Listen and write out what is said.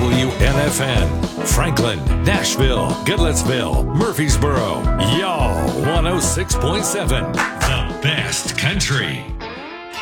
WNFN, Franklin, Nashville, Goodlettsville, Murfreesboro, y'all 106.7, the best country.